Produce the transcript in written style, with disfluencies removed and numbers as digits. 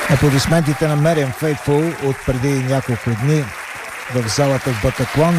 Аплодисментите на Мериам Фейтфул от преди няколко дни в залата в Батаклан